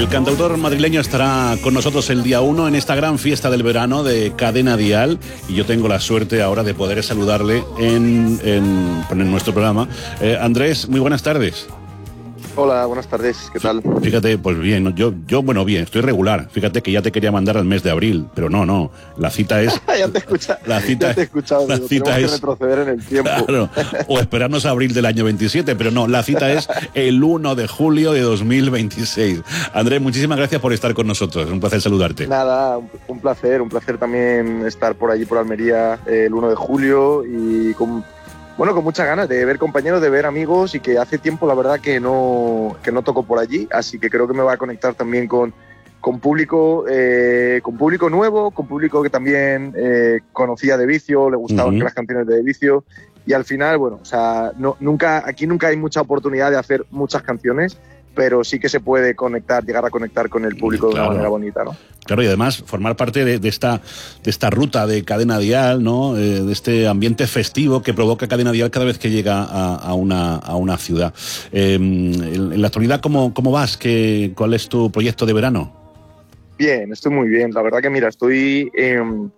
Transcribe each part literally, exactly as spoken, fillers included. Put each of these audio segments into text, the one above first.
El cantautor madrileño estará con nosotros el día uno en esta gran fiesta del verano de Cadena Dial, y yo tengo la suerte ahora de poder saludarle en, en, en nuestro programa. Eh, Andrés, muy buenas tardes. Hola, buenas tardes, ¿qué tal? Fíjate, pues bien, yo, yo, bueno, bien, estoy regular. Fíjate que ya te quería mandar al mes de abril, pero no, no, la cita es... ya te he escuchado, la cita, ya te he escuchado, la digo, cita tenemos es, que retroceder en el tiempo. Claro, o esperarnos a abril del año veintisiete, pero no, la cita es el uno de julio de dos mil veintiséis. Andrés, muchísimas gracias por estar con nosotros, un placer saludarte. Nada, un, un placer, un placer también estar por allí, por Almería, eh, el uno de julio, y con... Bueno, con muchas ganas de ver compañeros, de ver amigos, y que hace tiempo la verdad que no, que no toco por allí, así que creo que me va a conectar también con, con público eh, con público nuevo, con público que también eh, conocía de Vicio, le gustaban uh-huh. las canciones de Vicio, y al final, bueno, o sea, no, nunca, aquí nunca hay mucha oportunidad de hacer muchas canciones, pero sí que se puede conectar, llegar a conectar con el público claro. de una manera bonita, ¿no? Claro, y además formar parte de, de esta de esta ruta de Cadena Dial, ¿no? Eh, de este ambiente festivo que provoca Cadena Dial cada vez que llega a, a una a una ciudad. Eh, en, en la actualidad, ¿cómo, cómo vas? ¿Qué, ¿Cuál es tu proyecto de verano? Bien, estoy muy bien. La verdad que, mira, estoy... Eh,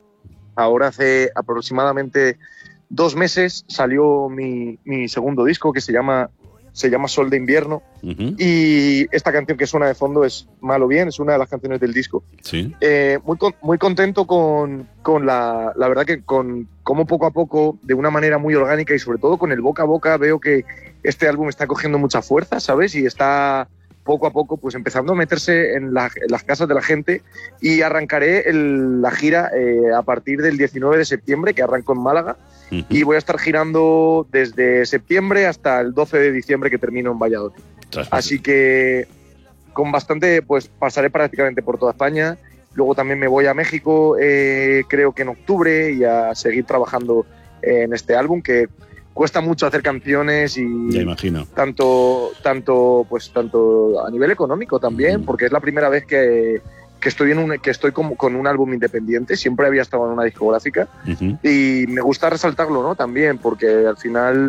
ahora hace aproximadamente dos meses salió mi, mi segundo disco, que se llama... se llama Sol de Invierno, uh-huh. y esta canción que suena de fondo es Malo Bien, es una de las canciones del disco. Sí. Eh, muy, con, muy contento con, con la, la verdad que con cómo poco a poco, de una manera muy orgánica y sobre todo con el boca a boca, veo que este álbum está cogiendo mucha fuerza, ¿sabes? Y está poco a poco pues empezando a meterse en, la, en las casas de la gente, y arrancaré el, la gira eh, a partir del diecinueve de septiembre, que arranco en Málaga. Uh-huh. Y voy a estar girando desde septiembre hasta el doce de diciembre, que termino en Valladolid. Así que con bastante, pues pasaré prácticamente por toda España. Luego también me voy a México, eh, creo que en octubre, y a seguir trabajando en este álbum, que cuesta mucho hacer canciones, y ya imagino. tanto, tanto, pues tanto a nivel económico también, uh-huh. porque es la primera vez que que estoy en un que estoy como con un álbum independiente. Siempre había estado en una discográfica, uh-huh. y me gusta resaltarlo, ¿no? También porque al final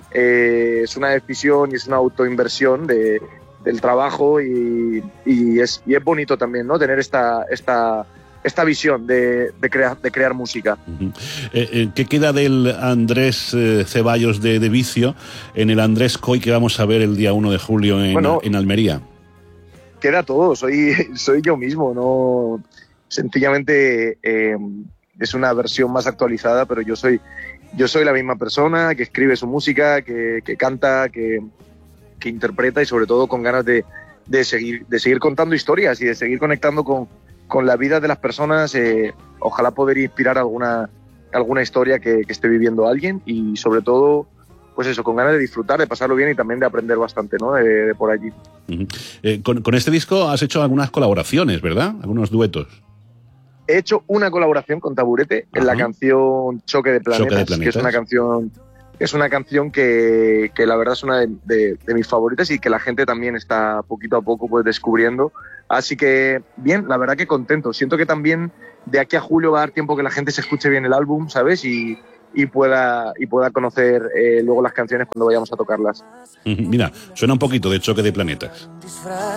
eh, es una decisión y es una autoinversión de, del trabajo, y, y es y es bonito también, ¿no? Tener esta esta esta visión de, de crear de crear música. Uh-huh. eh, eh, ¿Qué queda del Andrés eh, Ceballos de, de Vicio en el Andrés Coy que vamos a ver el día uno de julio en, bueno, en Almería? Queda todo, soy, soy yo mismo, no sencillamente eh, es una versión más actualizada, pero yo soy yo soy la misma persona que escribe su música, que, que canta, que, que interpreta, y sobre todo con ganas de, de seguir de seguir contando historias y de seguir conectando con, con la vida de las personas. Eh, ojalá poder inspirar alguna alguna historia que, que esté viviendo alguien, y sobre todo, pues eso, con ganas de disfrutar, de pasarlo bien y también de aprender bastante, ¿no? De, de por allí. Uh-huh. Eh, con, con este disco has hecho algunas colaboraciones, ¿verdad? Algunos duetos. He hecho una colaboración con Taburete uh-huh. en la canción Choque de Planetas, Choque de Planetas. que es una canción es una canción que, que la verdad es una de, de, de mis favoritas, y que la gente también está poquito a poco pues descubriendo. Así que bien, la verdad que contento. Siento que también de aquí a julio va a dar tiempo que la gente se escuche bien el álbum, ¿sabes? Y y pueda y pueda conocer eh, luego las canciones cuando vayamos a tocarlas. Mira, suena un poquito de Choque de Planetas.